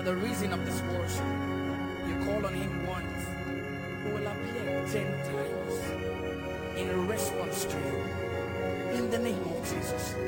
the reason of this worship. You call on him once, he will appear 10 times in response to you. In the name of Jesus.